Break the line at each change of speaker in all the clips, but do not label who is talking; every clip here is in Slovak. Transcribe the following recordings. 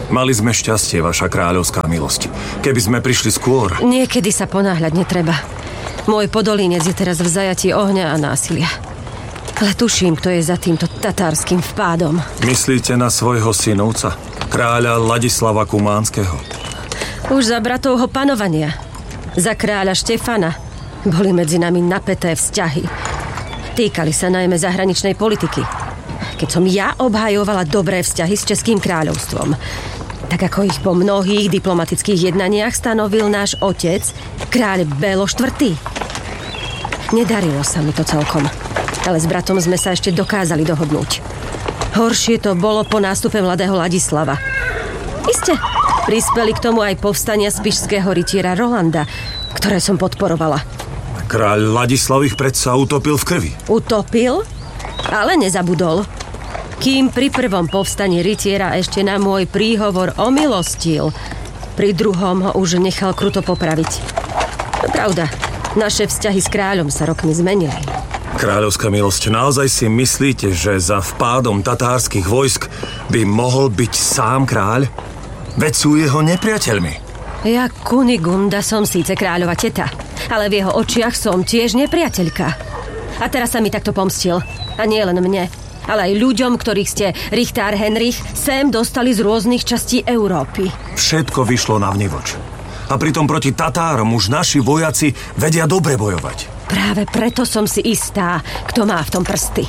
Mali sme šťastie, vaša kráľovská milosť. Keby sme prišli skôr...
Niekedy sa ponáhľať netreba. Môj podolínec je teraz v zajatí ohňa a násilia. Ale tuším, kto je za týmto tatárskym vpádom.
Myslíte na svojho synovca, kráľa Ladislava Kumánskeho?
Už za bratovho panovania. Za kráľa Štefana boli medzi nami napäté vzťahy. Týkali sa najmä zahraničnej politiky. Keď som ja obhajovala dobré vzťahy s Českým kráľovstvom, tak ako ich po mnohých diplomatických jednaniach stanovil náš otec, kráľ Belo IV. Nedarilo sa mi to celkom, ale s bratom sme sa ešte dokázali dohodnúť. Horšie to bolo po nástupe mladého Ladislava. Iste, prispeli k tomu aj povstania spišského rytiera Rolanda, ktoré som podporovala.
Kráľ Ladislav ich predsa utopil v krvi.
Utopil? Ale nezabudol. Kým pri prvom povstaní rytiera ešte na môj príhovor omilostil, pri druhom ho už nechal kruto popraviť. Pravda, naše vzťahy s kráľom sa rokmi zmenili.
Kráľovská milosť, naozaj si myslíte, že za vpádom tatárskych vojsk by mohol byť sám kráľ? Veď sú jeho nepriateľmi.
Ja Kunigunda som síce kráľova teta, ale v jeho očiach som tiež nepriateľka. A teraz sa mi takto pomstil. A nie len mne, ale aj ľuďom, ktorých ste, Richtár Henrich, sem dostali z rôznych častí Európy.
Všetko vyšlo na vnivoč. A pritom proti Tatárom už naši vojaci vedia dobre bojovať.
Práve preto som si istá, kto má v tom prsty.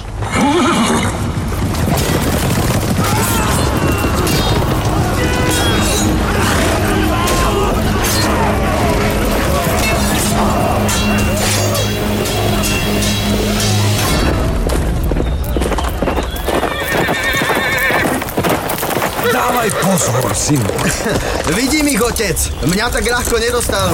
Dávaj pozor, synu.
Vidím ich, otec. Mňa tak ľahko nedostanú.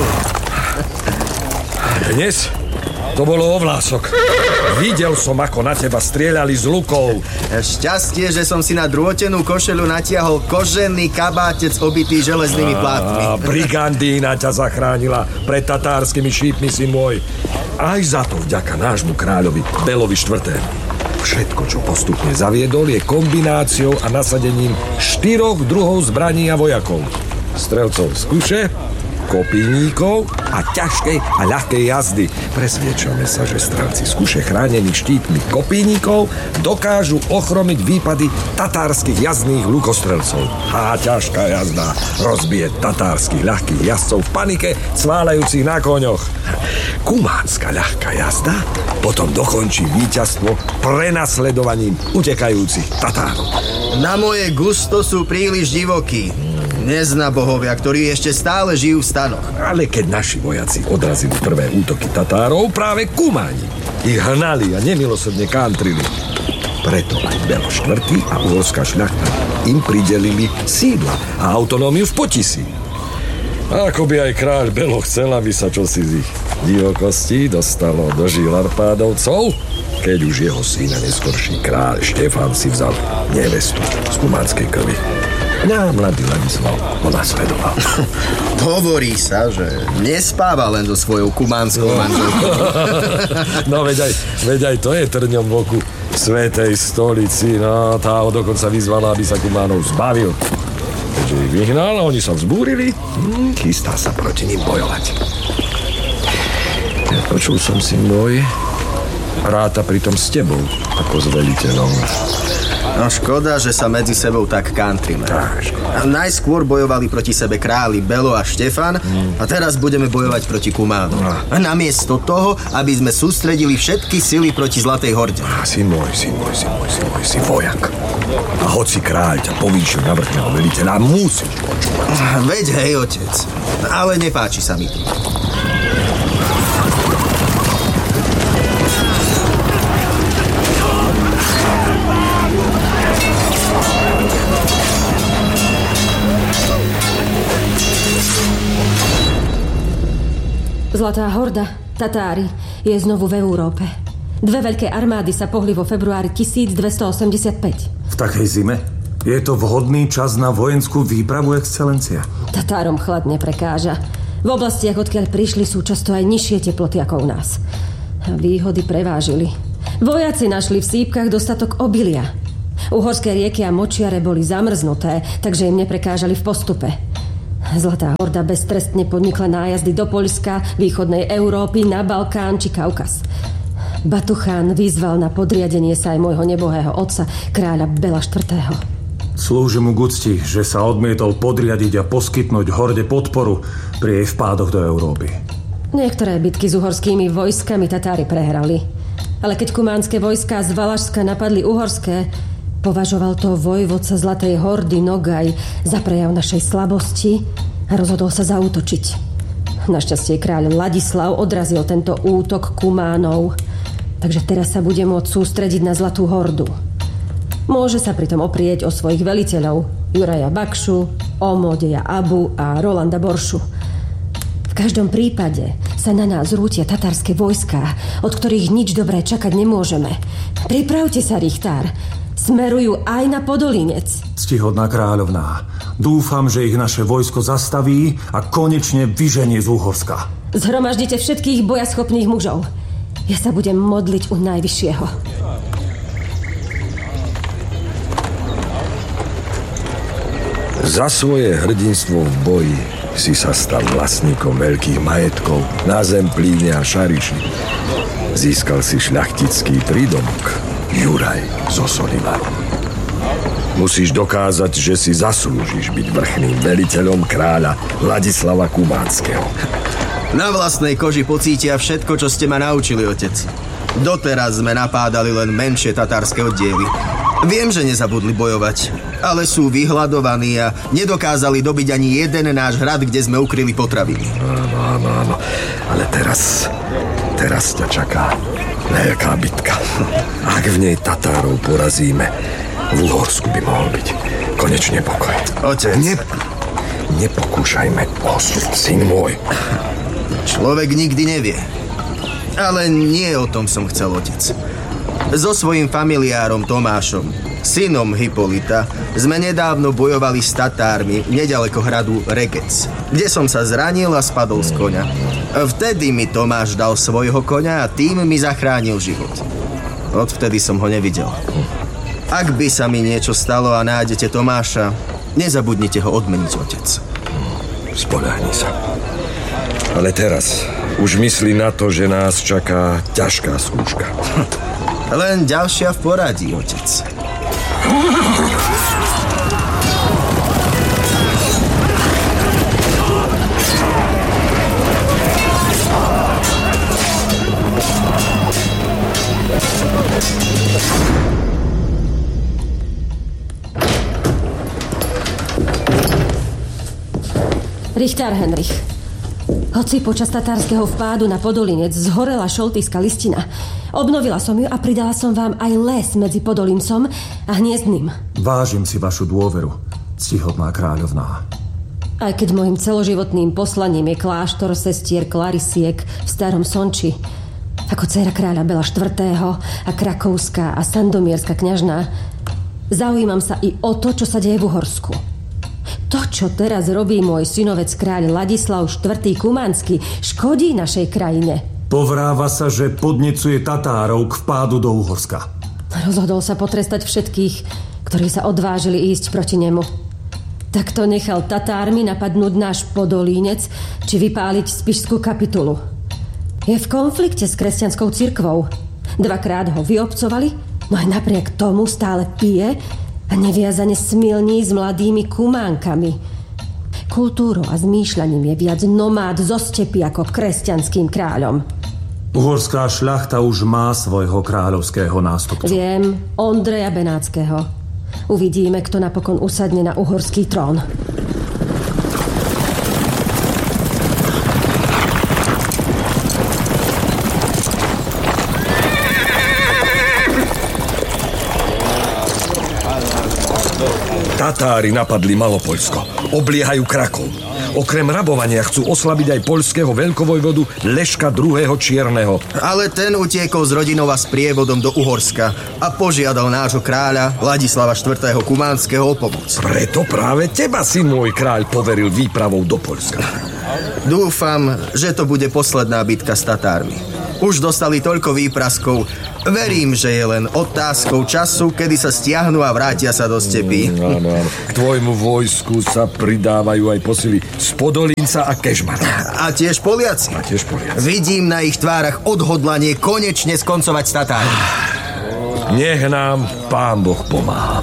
Dnes to bolo o vlások. Videl som, ako na teba strieľali z lukov.
Šťastie, že som si na drôtenú košeľu natiahol kožený kabátec obitý železnými plátmi.
Brigandína ťa zachránila pred tatárskymi šípmi, syn môj. Aj za to vďaka nášmu kráľovi Belovi IV. Všetko, čo postupne zaviedol, je kombináciou a nasadením 4 druhov zbraní a vojakov. Strelcov z kuše, kopíníkov a ťažkej a ľahkej jazdy. Presviečame sa, že strelci z kuše chránení štítmi kopíníkov dokážu ochromiť výpady tatárskych jazdných lukostrelcov. A ťažká jazda rozbije tatárskych ľahkých jazdcov v panike, cválajúcich na koňoch. Kumánska ľahká jazda potom dokončí víťazstvo prenasledovaním utekajúcich Tatárov.
Na moje gusto sú príliš divokí. Nezná bohovia, ktorí ešte stále žijú v stanoch.
Ale keď naši vojaci odrazili prvé útoky Tatárov, práve Kumáni ich hnali a nemilosrdne kantrili. Preto aj Belo IV. A uhorská šľachta im pridelili sídla a autonómiu v Potisi. Ako by aj kráľ Belo chcel, aby sa čosi z ich divokostí dostalo do žil Arpádovcov, keď už jeho syn a neskorší kráľ Štefán si vzal nevestu z kumánskej krvi. Mladý Ladislav ho nasledoval.
Hovorí sa, že nespáva len so svojou kumánskou manželkou.
No veď aj to je trňom v oku Svätej stolici. No, tá ho dokonca vyzvala, aby sa Kumánov zbavil. Keďže ich vyhnal a oni sa vzbúrili, chystá sa proti ním bojovať. Ja počul som, syn môj, ráta pritom s tebou ako s veliteľom.
No škoda, že sa medzi sebou tak kantríme. Najskôr bojovali proti sebe králi Belo a Štefan a teraz budeme bojovať proti Kumánom. A namiesto toho, aby sme sústredili všetky sily proti Zlatej horde.
Syn môj, si vojak. A hoci kráľ ťa povýšil na vrchného veliteľa, musíš počúvať.
Veď hej, otec, ale nepáči sa mi to.
Zlatá horda, Tatári, je znovu v Európe. 2 veľké armády sa pohli vo februári 1285.
V takej zime? Je to vhodný čas na vojenskú výpravu, excelencia?
Tatárom chlad neprekáža. V oblastiach, odkiaľ prišli, sú často aj nižšie teploty ako u nás. Výhody prevážili. Vojaci našli v sípkach dostatok obilia. Uhorské rieky a močiare boli zamrznuté, takže im neprekážali v postupe. Zlatá horda beztrestne podnikla nájazdy do Poľska, východnej Európy, na Balkán či Kaukaz. Batuchán vyzval na podriadenie sa aj môjho nebohého otca, kráľa Bela IV.
Slúži mu k úcti, že sa odmietol podriadiť a poskytnúť horde podporu pri jej vpádoch do Európy.
Niektoré bitky s uhorskými vojskami Tatári prehrali. Ale keď kumánske vojská z Valašska napadli uhorské, považoval to vojvodca Zlatej hordy Nogaj za prejav našej slabosti a rozhodol sa zaútočiť. Našťastie kráľ Ladislav odrazil tento útok Kumánov, takže teraz sa bude môcť sústrediť na Zlatú hordu. Môže sa pritom oprieť o svojich veliteľov Juraja Bakšu, Omodeja Abu a Rolanda Boršu. V každom prípade sa na nás rútia tatárske vojská, od ktorých nič dobré čakať nemôžeme. Pripravte sa, Richtár. Smerujú aj na Podolinec.
Ctihodná kráľovná, dúfam, že ich naše vojsko zastaví a konečne vyženie z Úhorska.
Zhromaždite všetkých bojaschopných mužov. Ja sa budem modliť u Najvyššieho.
Za svoje hrdinstvo v boji si sa stal vlastníkom veľkých majetkov na Zemplíne a Šariši. Získal si šľachtický prídomok Juraj zo Solivaru. Musíš dokázať, že si zaslúžiš byť vrchným veliteľom kráľa Ladislava Kumánskeho.
Na vlastnej koži pocítia všetko, čo ste ma naučili, otec. Doteraz sme napádali len menšie tatárske oddiely. Viem, že nezabudli bojovať, ale sú vyhľadovaní a nedokázali dobiť ani jeden náš hrad, kde sme ukryli potraviny.
Áno. Ale teraz ťa čaká veľká bitka. Ak v nej Tatárov porazíme, v Uhorsku by mohol byť konečne pokoj.
Otec.
Nepokúšajme osud, syn môj.
Človek nikdy nevie. Ale nie o tom som chcel, otec. So svojím familiárom Tomášom, synom Hipolita, sme nedávno bojovali s Tatármi nedaleko hradu Regec, kde som sa zranil a spadol z koňa. Vtedy mi Tomáš dal svojho koňa a tým mi zachránil život. Odvtedy som ho nevidel. Ak by sa mi niečo stalo a nájdete Tomáša, nezabudnite ho odmeniť, otec.
Spoľahni sa. Ale teraz už myslí na to, že nás čaká ťažká skúška.
Len ďalšia v poradí, otec.
Richtár Henrich. Hoci počas tatárskeho vpádu na Podolinec zhorela šoltýska listina, obnovila som ju a pridala som vám aj les medzi Podolincom a Hniezdnym.
Vážim si vašu dôveru, ctihodná kráľovná.
Aj keď môjim celoživotným poslaním je kláštor sestier Klarisiek v Starom Sonči, ako dcéra kráľa Bela IV. A krakovská a sandomierská kňažná, zaujímam sa i o to, čo sa deje v Uhorsku. To, čo teraz robí môj synovec kráľ Ladislav IV. Kumánsky, škodí našej krajine.
Povráva sa, že podnecuje Tatárov k vpádu do Uhorska.
Rozhodol sa potrestať všetkých, ktorí sa odvážili ísť proti nemu. Takto nechal Tatármi napadnúť náš Podolínec či vypáliť Spišskú kapitulu. Je v konflikte s kresťanskou cirkvou. 2-krát ho vyobcovali, no aj napriek tomu stále pije a neviazane smilní s mladými kumánkami. Kultúrou a zmýšľaním je viac nomád zo stepy ako kresťanským kráľom.
Uhorská šľachta už má svojho kráľovského nástupcu.
Viem, Ondreja Benátskeho. Uvidíme, kto napokon usadne na uhorský trón.
Tatári napadli Malopoľsko. Obliehajú Krakov. Okrem rabovania chcú oslabiť aj poľského veľkovojvodu Leška II. Čierneho.
Ale ten utiekol s rodinou a s prievodom do Uhorska a požiadal nášho kráľa Ladislava IV. Kumánskeho o pomoc.
Preto práve teba, syn môj kráľ, poveril výpravou do Poľska.
Dúfam, že to bude posledná bitka s Tatármi. Už dostali toľko výpraskov. Verím, že je len otázkou času, kedy sa stiahnu a vrátia sa do stepy.
Áno. K tvojmu vojsku sa pridávajú aj posily z Podolínca a Kežmana.
A tiež Poliaci. Vidím na ich tvárach odhodlanie konečne skoncovať s Tatármi.
Nech nám Pán Boh pomáha.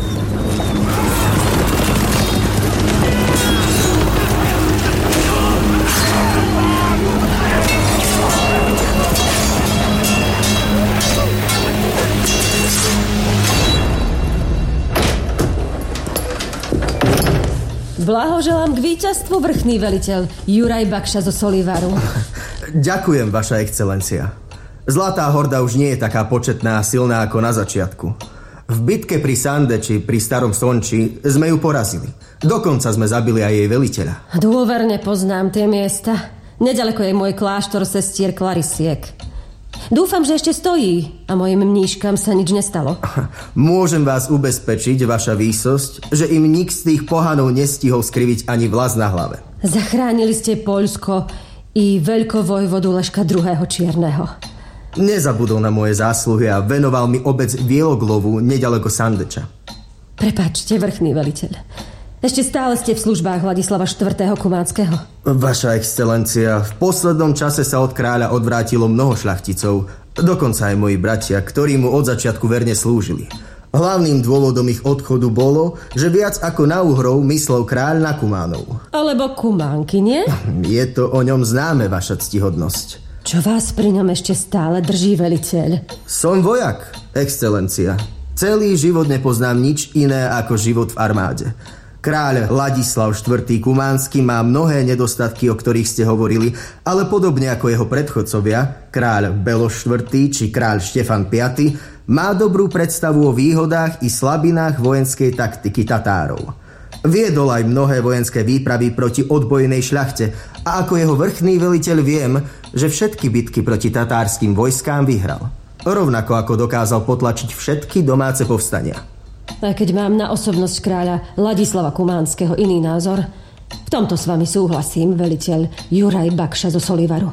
Blahoželám k víťazstvu, vrchný veliteľ Juraj Bakša zo Solivaru.
Ďakujem, vaša excelencia. Zlatá horda už nie je taká početná a silná ako na začiatku. V bitke pri Sande či pri Starom Stonči sme ju porazili. Dokonca sme zabili aj jej veliteľa.
Dôverne poznám tie miesta. Nedaleko je môj kláštor sestier Klarisiek. Dúfam, že ešte stojí a mojim mníškam sa nič nestalo.
Môžem vás ubezpečiť, vaša výsosť, že im nik z tých pohanov nestihol skriviť ani vlas na hlave.
Zachránili ste Poľsko i veľkovojvodu Leška II. Čierneho.
Nezabudol na moje zásluhy a venoval mi obec Bieloglovu nedaleko Sandeča.
Prepáčte, vrchný veliteľ. Ešte stále ste v službách Ladislava IV. Kumánskeho.
Vaša excelencia, v poslednom čase sa od kráľa odvrátilo mnoho šľachticov, dokonca aj moji bratia, ktorí mu od začiatku verne slúžili. Hlavným dôvodom ich odchodu bolo, že viac ako na Uhrov myslel kráľ na Kumánov.
Alebo Kumánky, nie?
Je to o ňom známe, vaša ctihodnosť.
Čo vás pri ňom ešte stále drží, veliteľ?
Som vojak, excelencia. Celý život nepoznám nič iné ako život v armáde. Kráľ Ladislav IV. Kumánsky má mnohé nedostatky, o ktorých ste hovorili, ale podobne ako jeho predchodcovia, kráľ Beloš IV. Či kráľ Štefan V. má dobrú predstavu o výhodách i slabinách vojenskej taktiky Tatárov. Viedol aj mnohé vojenské výpravy proti odbojenej šľachte a ako jeho vrchný veliteľ viem, že všetky bitky proti tatárskym vojskám vyhral. Rovnako ako dokázal potlačiť všetky domáce povstania.
A keď mám na osobnosť kráľa Ladislava Kumánskeho iný názor, v tomto s vami súhlasím, veliteľ Juraj Bakša zo Solivaru.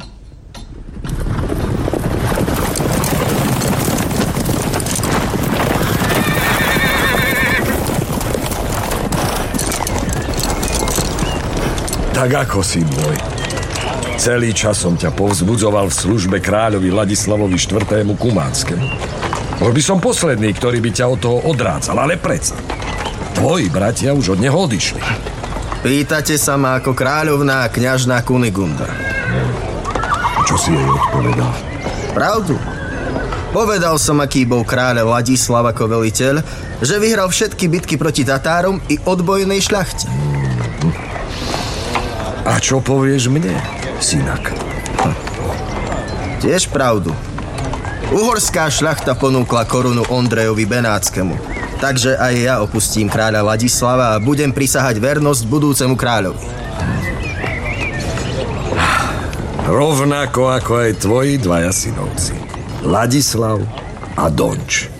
Tak ako, syn môj. Celý čas som ťa povzbudzoval v službe kráľovi Ladislavovi IV. Kumánskemu. Bol by som posledný, ktorý by ťa od toho odrácal, ale predsa. Tvoji bratia už od neho odišli.
Pýtate sa ma ako kráľovná kňažná Kunigunda.
Čo si jej odpovedal?
Pravdu. Povedal som, aký bol kráľ Ladislav ako veliteľ, že vyhral všetky bitky proti Tatárom i odbojenej šľachte.
A čo povieš mne, synak?
Tiež pravdu. Uhorská šľachta ponúkla korunu Ondrejovi Benátskému. Takže aj ja opustím kráľa Ladislava a budem prisahať vernosť budúcemu kráľovi.
Rovnako ako aj tvoji dvaja synovci. Ladislav a Donč.